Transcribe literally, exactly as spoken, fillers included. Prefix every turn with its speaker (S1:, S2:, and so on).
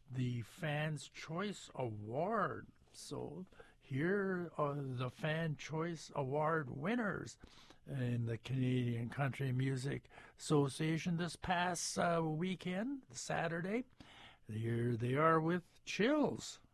S1: the Fans Choice Award. So here are the Fan Choice Award winners in the Canadian Country Music Association this past uh, weekend, Saturday. Here they are with Chills.